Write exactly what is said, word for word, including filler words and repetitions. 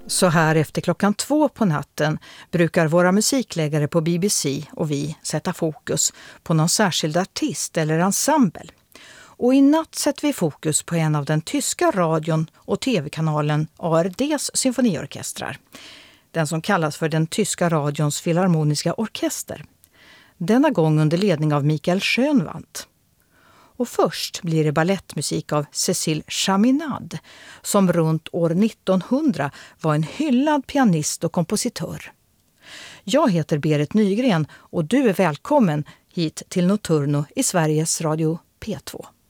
Så här efter klockan två på natten brukar våra musikläggare på B B C och vi sätta fokus på någon särskild artist eller ensemble. Och i natt sätter vi fokus på en av den tyska radion och tv-kanalen A R D:s symfoniorkestrar. Den som kallas för den tyska radions filharmoniska orkester. Denna gång under ledning av Michael Schönwandt. Och först blir det ballettmusik av Cécile Chaminade som runt år nittonhundra var en hyllad pianist och kompositör. Jag heter Berit Nygren och du är välkommen hit till Notturno i Sveriges Radio P två.